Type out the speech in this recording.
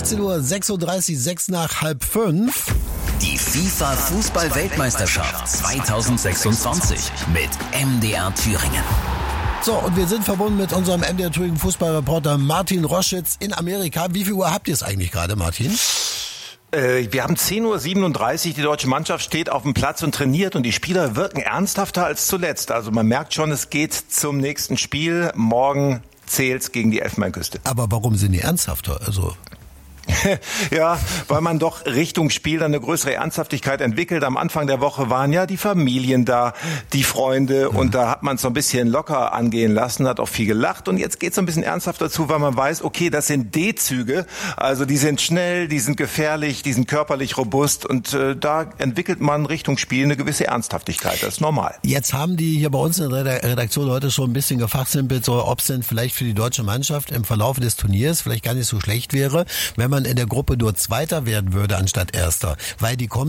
13:36 Uhr, 6 nach halb 5. Die FIFA-Fußball-Weltmeisterschaft 2026 mit MDR Thüringen. So, und wir sind verbunden mit unserem MDR Thüringen Fußballreporter Martin Roschitz in Amerika. Wie viel Uhr habt ihr es eigentlich gerade, Martin? Wir haben 10:37 Uhr, die deutsche Mannschaft steht auf dem Platz und trainiert und die Spieler wirken ernsthafter als zuletzt. Also man merkt schon, es geht zum nächsten Spiel. Morgen zählt's gegen die Elfenbeinküste. Aber warum sind die ernsthafter? Ja, weil man doch Richtung Spiel eine größere Ernsthaftigkeit entwickelt. Am Anfang der Woche waren ja die Familien da, die Freunde und da hat man es so ein bisschen locker angehen lassen, hat auch viel gelacht und jetzt geht es so ein bisschen ernsthafter zu, weil man weiß, okay, das sind D-Züge, also die sind schnell, die sind gefährlich, die sind körperlich robust und da entwickelt man Richtung Spiel eine gewisse Ernsthaftigkeit, das ist normal. Jetzt haben die hier bei uns in der Redaktion heute schon ein bisschen gefachsimpelt, so ob es denn vielleicht für die deutsche Mannschaft im Verlauf des Turniers vielleicht gar nicht so schlecht wäre, wenn man in der Gruppe nur Zweiter werden würde anstatt Erster, weil die kommen